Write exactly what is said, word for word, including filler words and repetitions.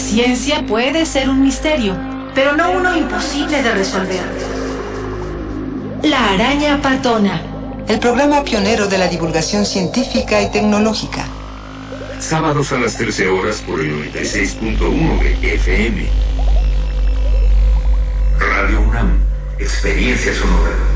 ciencia puede ser un misterio, pero no uno imposible de resolver. La araña patona. El programa pionero de la divulgación científica y tecnológica. Sábados a las trece horas por el noventa y seis punto uno de F M. Radio UNAM. Experiencia sonora.